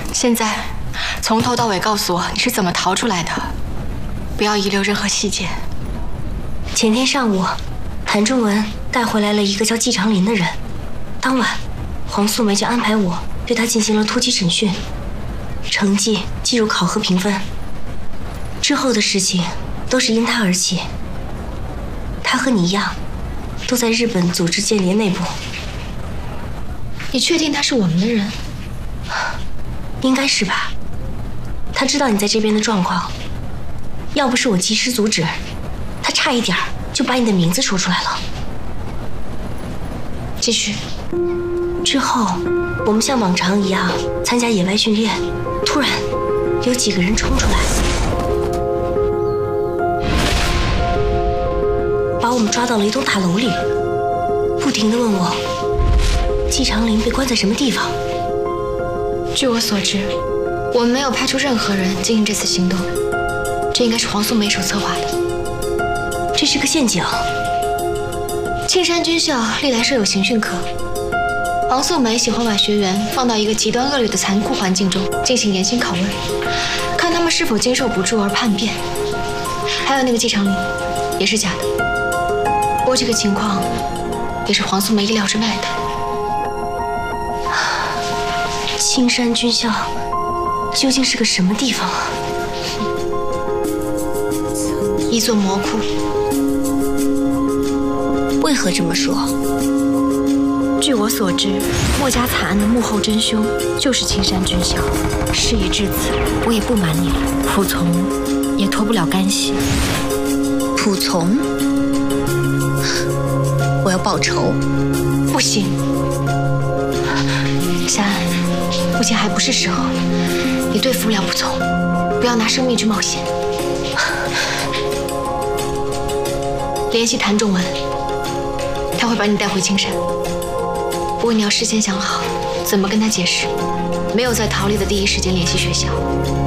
现在从头到尾告诉我你是怎么逃出来的，不要遗留任何细节。 前天上午，谭仲文带回来了一个叫季长林的人，当晚黄素梅就安排我对他进行了突击审讯，成绩计入考核评分。之后的事情都是因他而起。他和你一样，都在日本组织间谍内部。 你确定他是我们的人？ 应该是吧。他知道你在这边的状况，要不是我及时阻止，他差一点就把你的名字说出来了。 继续。 之后，我们像往常一样参加野外训练，突然有几个人冲出来，把我们抓到了一栋大楼里，不停地问我季长林被关在什么地方。 据我所知，我们没有派出任何人进行这次行动，这应该是黄素梅手策划的。 这是个陷阱。 青山军校历来设有刑讯科，黄素梅喜欢把学员放到一个极端恶劣的残酷环境中进行严刑拷问，看他们是否经受不住而叛变。还有那个季长林，也是假的。不过这个情况也是黄素梅意料之外的。 青山军校究竟是个什么地方啊？ 一座魔窟。 为何这么说？ 据我所知，墨家惨案的幕后真凶就是青山军校。事已至此，我也不瞒你了，仆从也脱不了干系。 仆从？我要报仇。 不行，夏安，目前还不是时候，你对付不了仆从，不要拿生命去冒险。联系谭仲文，他会把你带回青山。不过你要事先想好怎么跟他解释，没有在逃离的第一时间联系学校。